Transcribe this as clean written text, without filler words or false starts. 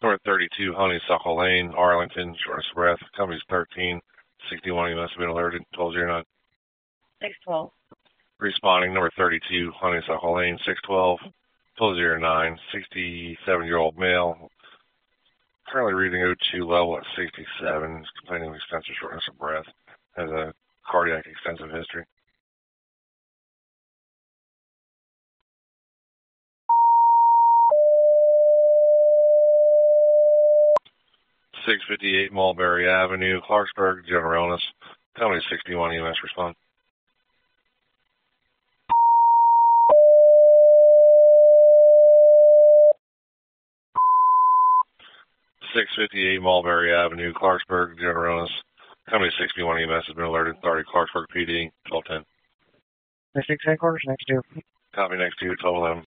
North 32, Honeysuckle Lane, Arlington, shortness of breath. Company's 1361. You must have been alerted. 1209. 612. Responding, number 32, Honeysuckle Lane, 612, 1209. 67-year-old male. Currently reading O2 level at 67. Complaining of extensive shortness of breath. Has a cardiac extensive history. 658 Mulberry Avenue, Clarksburg, general illness. Company 61 EMS respond. 658 Mulberry Avenue, Clarksburg, general illness. Company 61 EMS has been alerted. Authority Clarksburg PD, 1210. District headquarters, next to. Copy, next to 1211.